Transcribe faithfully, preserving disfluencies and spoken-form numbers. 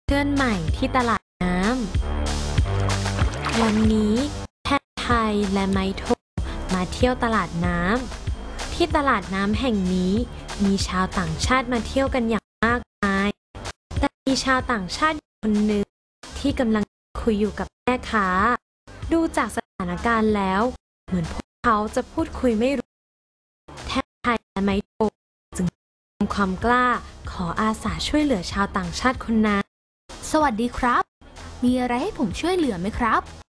เพื่อนใหม่ที่ตลาดน้ำวันนี้แพทย์ไทยและไมโทมาเที่ยวตลาดน้ำที่ตลาดน้ำแห่งนี้มีชาวต่างชาติมาเที่ยวกันอย่างมากมายแต่มีชาวต่างชาติคนหนึ่งที่กำลังคุยอยู่กับแม่ค้าดูจากสถานการณ์แล้วเหมือนพวกเขาจะพูดคุยไม่รู้แพทย์ไทยและไมโทจึงมีความกล้าขออาสาช่วยเหลือชาวต่างชาติคนนั้นสวัสดีครับมีอะไรให้ผมช่วยเหลือไหมครับ